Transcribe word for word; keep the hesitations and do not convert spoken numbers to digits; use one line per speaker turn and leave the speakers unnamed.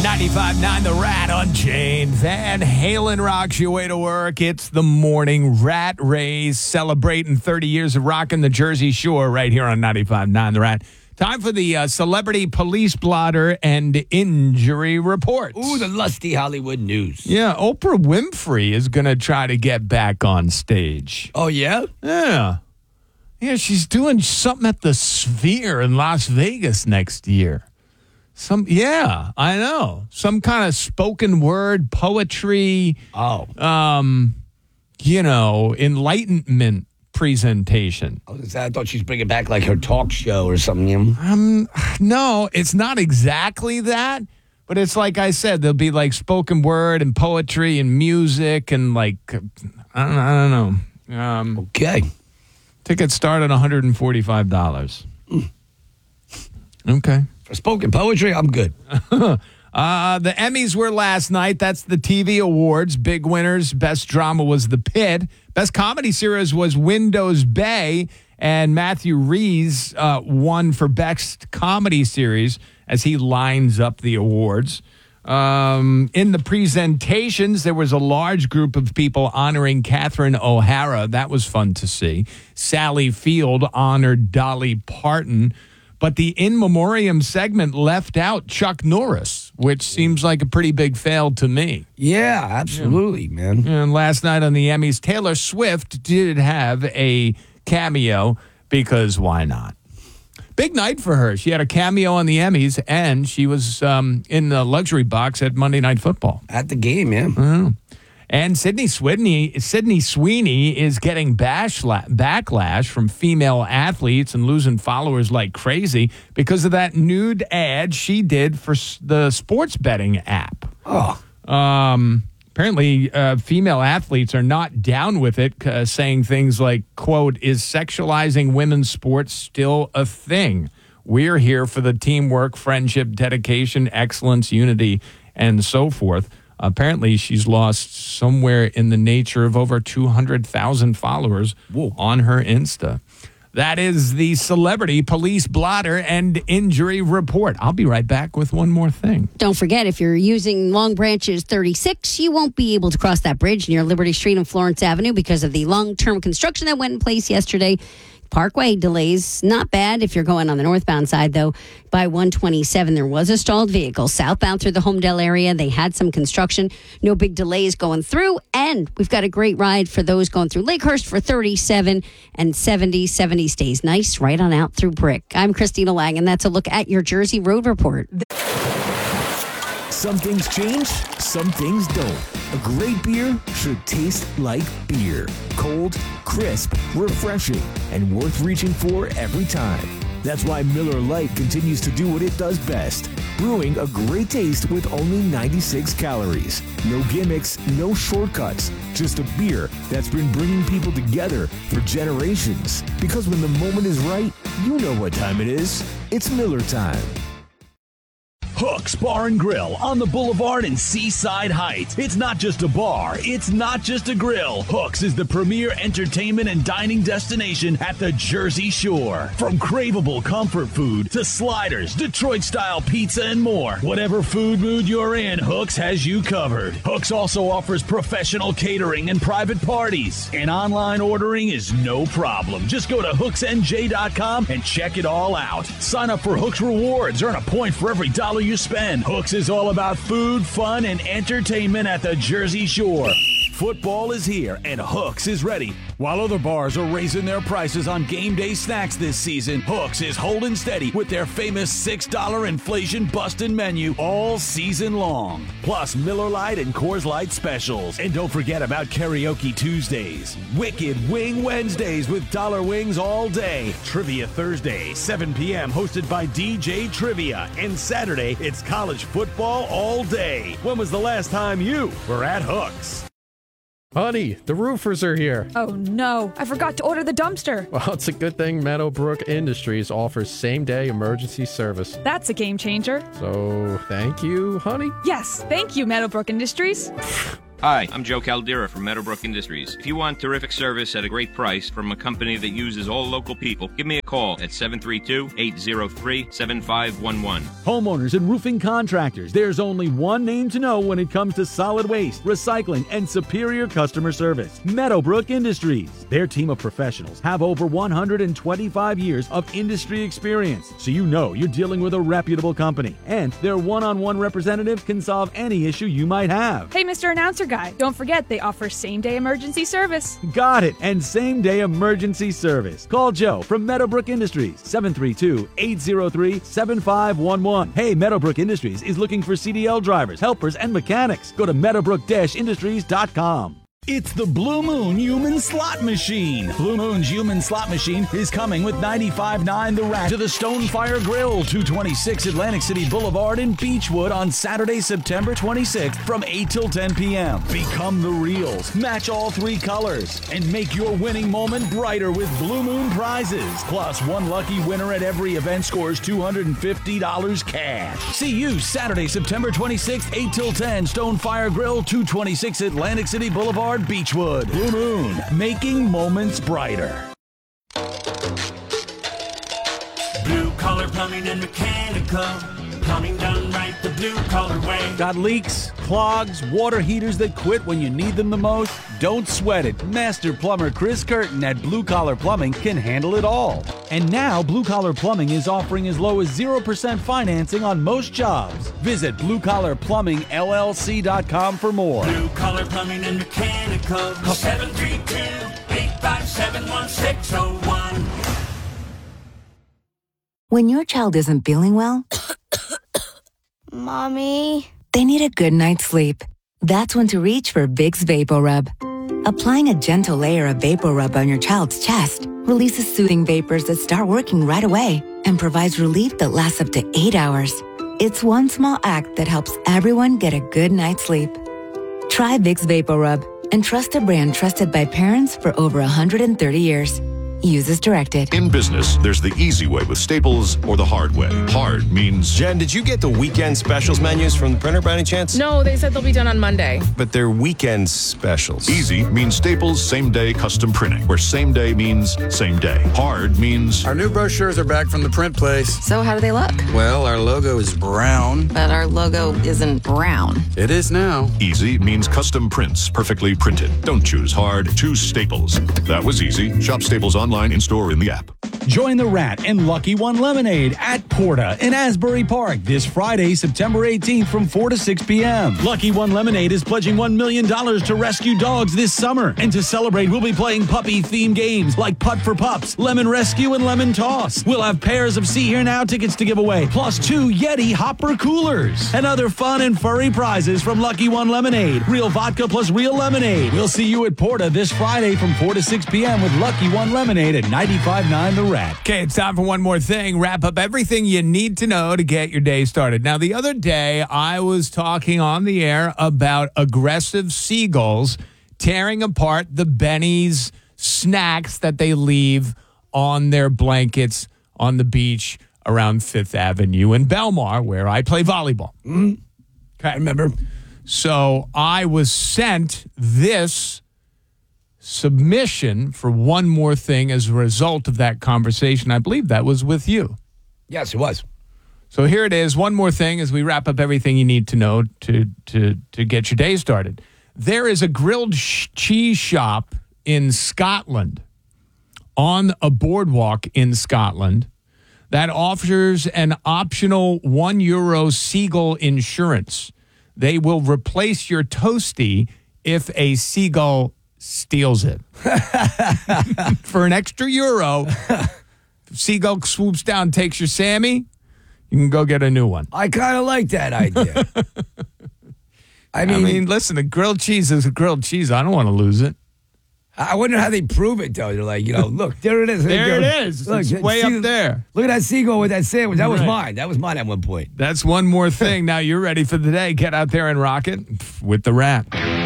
ninety-five point nine The Rat Unchained. Van Halen rocks your way to work. It's the morning Rat Race celebrating thirty years of rocking the Jersey Shore right here on ninety-five point nine The Rat. Time for the uh, celebrity police blotter and injury reports.
Ooh, the lusty Hollywood news.
Yeah, Oprah Winfrey is going to try to get back on stage.
Oh, yeah?
Yeah. Yeah, she's doing something at the Sphere in Las Vegas next year. Some, yeah, I know. Some kind of spoken word, poetry.
Oh.
Um, you know, enlightenment presentation.
I, was, I thought she's bringing back like her talk show or something. You know?
Um, no, it's not exactly that. But it's like I said, there'll be like spoken word and poetry and music and like, I don't, I don't know. Um,
okay.
Tickets start at one hundred forty-five dollars. Mm. Okay.
For spoken poetry, I'm good.
uh, the Emmys were last night. That's the T V awards. Big winners. Best drama was The Pit. Best comedy series was Windows Bay. And Matthew Rhys uh, won for best comedy series as he lines up the awards. Um, in the presentations, there was a large group of people honoring Catherine O'Hara. That was fun to see. Sally Field honored Dolly Parton. But the in memoriam segment left out Chuck Norris, which seems like a pretty big fail to me.
Yeah, absolutely, yeah. man.
And last night on the Emmys, Taylor Swift did have a cameo because why not? Big night for her. She had a cameo on the Emmys, and she was um, in the luxury box at Monday Night Football.
At the game, yeah.
Mm-hmm. And Sydney Sweeney, Sydney Sweeney is getting bashla- backlash from female athletes and losing followers like crazy because of that nude ad she did for s- the sports betting app.
Oh.
Um, apparently, uh, female athletes are not down with it, uh, saying things like, quote, "Is sexualizing women's sports still a thing? We're here for the teamwork, friendship, dedication, excellence, unity, and so forth." Apparently, she's lost somewhere in the nature of over two hundred thousand followers Whoa. on her Insta. That is the celebrity police blotter and injury report. I'll be right back with one more thing.
Don't forget, if you're using Long Branch's thirty-six, you won't be able to cross that bridge near Liberty Street and Florence Avenue because of the long-term construction that went in place yesterday. Parkway delays, not bad if you're going on the northbound side, though. By one twenty-seven, there was a stalled vehicle southbound through the Homedale area. They had some construction. No big delays going through. And we've got a great ride for those going through Lakehurst for thirty-seven and seventy. seventy stays nice right on out through Brick. I'm Christina Lang, and that's a look at your Jersey Road Report.
Some things change, some things don't. A great beer should taste like beer. Cold, crisp, refreshing, and worth reaching for every time. That's why Miller Lite continues to do what it does best. Brewing a great taste with only ninety-six calories. No gimmicks, no shortcuts. Just a beer that's been bringing people together for generations. Because when the moment is right, you know what time it is. It's Miller time.
Hooks Bar and Grill on the Boulevard in Seaside Heights. It's not just a bar. It's not just a grill. Hooks is the premier entertainment and dining destination at the Jersey Shore. From craveable comfort food to sliders, Detroit-style pizza, and more. Whatever food mood you're in, Hooks has you covered. Hooks also offers professional catering and private parties. And online ordering is no problem. Just go to hooks n j dot com and check it all out. Sign up for Hooks Rewards. Earn a point for every dollar you spend. Hooks is all about food, fun, and entertainment at the Jersey Shore. Football is here, and Hooks is ready. While other bars are raising their prices on game day snacks this season, Hooks is holding steady with their famous six dollar inflation bustin' menu all season long. Plus Miller Lite and Coors Light specials. And don't forget about Karaoke Tuesdays, Wicked Wing Wednesdays with dollar wings all day, Trivia Thursday, seven p.m. hosted by D J Trivia, and Saturday it's college football all day. When was the last time you were at Hooks?
Honey, the roofers are here.
Oh no, I forgot to order the dumpster.
Well, it's a good thing Meadowbrook Industries offers same-day emergency service.
That's a game changer.
So, thank you, honey?
Yes, thank you, Meadowbrook Industries.
Hi, I'm Joe Caldera from Meadowbrook Industries. If you want terrific service at a great price from a company that uses all local people, give me a call at seven three two, eight zero three, seven five one one.
Homeowners and roofing contractors, there's only one name to know when it comes to solid waste, recycling, and superior customer service. Meadowbrook Industries. Their team of professionals have over one hundred twenty-five years of industry experience, so you know you're dealing with a reputable company. And their one-on-one representative can solve any issue you might have.
Hey, Mister Announcer Guy, don't forget they offer same-day emergency service.
Got it, and same-day emergency service. Call Joe from Meadowbrook Industries, seven three two, eight zero three, seven five one one. Hey, Meadowbrook Industries is looking for C D L drivers, helpers, and mechanics. Go to meadowbrook dash industries dot com. It's the Blue Moon Human Slot Machine. Blue Moon's Human Slot Machine is coming with ninety-five point nine The Rat to the Stonefire Grill, two twenty-six Atlantic City Boulevard in Beechwood on Saturday, September twenty-sixth from eight till ten p.m. Become the reals, match all three colors, and make your winning moment brighter with Blue Moon prizes. Plus, one lucky winner at every event scores two hundred fifty dollars cash. See you Saturday, September twenty-sixth, eight till ten, Stonefire Grill, two twenty-six Atlantic City Boulevard, Beechwood. Blue Moon, making moments brighter.
Blue Collar Plumbing and Mechanical. Plumbing done right the blue collar way.
Got leaks, clogs, water heaters that quit when you need them the most? Don't sweat it. Master plumber Chris Curtin at Blue Collar Plumbing can handle it all. And now Blue Collar Plumbing is offering as low as zero percent financing on most jobs. Visit blue collar plumbing L L C dot com for more.
Blue Collar Plumbing and Mechanical. Call seven three two, eight five seven, one six zero one.
When your child isn't feeling well,
Mommy,
they need a good night's sleep. That's when to reach for Vicks VapoRub. Applying a gentle layer of VapoRub on your child's chest releases soothing vapors that start working right away and provides relief that lasts up to eight hours. It's one small act that helps everyone get a good night's sleep. Try Vicks VapoRub and trust a brand trusted by parents for over one hundred thirty years. Use as directed.
In business, there's the easy way with Staples or the hard way. Hard means...
Jen, did you get the weekend specials menus from the printer by any chance?
No, they said they'll be done on Monday.
But they're weekend specials.
Easy means Staples same-day custom printing, where same day means same day. Hard means...
Our new brochures are back from the print place.
So how do they look?
Well, our logo is brown.
But our logo isn't brown.
It is now.
Easy means custom prints, perfectly printed. Don't choose hard, choose Staples. That was easy. Shop Staples online, in-store, in the app.
Join the Rat and Lucky One Lemonade at Porta in Asbury Park this Friday, September eighteenth from four to six p.m. Lucky One Lemonade is pledging one million dollars to rescue dogs this summer. And to celebrate, we'll be playing puppy-themed games like Putt for Pups, Lemon Rescue, and Lemon Toss. We'll have pairs of See Here Now tickets to give away, plus two Yeti Hopper coolers. And other fun and furry prizes from Lucky One Lemonade. Real vodka plus real lemonade. We'll see you at Porta this Friday from four to six p.m. with Lucky One Lemonade at ninety-five point nine The Rat.
Okay, it's time for one more thing. Wrap up everything you need to know to get your day started. Now, the other day, I was talking on the air about aggressive seagulls tearing apart the Benny's snacks that they leave on their blankets on the beach around Fifth Avenue in Belmar, where I play volleyball.
Mm-hmm. Okay, remember.
So I was sent this submission for one more thing as a result of that conversation. I believe that was with you.
Yes, it was.
So here it is. One more thing as we wrap up everything you need to know to to to get your day started. There is a grilled sh- cheese shop in Scotland, on a boardwalk in Scotland, that offers an optional one euro seagull insurance. They will replace your toasty if a seagull steals it. For an extra euro, if seagull swoops down, takes your Sammy, you can go get a new one.
I kind of like that idea. I mean,
I mean, listen, a grilled cheese is a grilled cheese. I don't want to lose it.
I wonder how they prove it, though. They're like, you know, look, there it is.
There it is.
Look,
it's way
see,
up there.
Look at that seagull with that sandwich. That was
Right.
mine. That was mine at one point.
That's one more thing. Now you're ready for the day. Get out there and rock it with the Rat.